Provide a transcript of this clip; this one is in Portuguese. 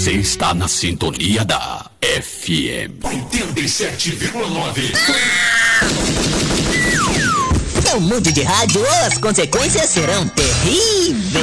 Você está na sintonia da FM 87,9. No mundo de rádio, as consequências serão terríveis.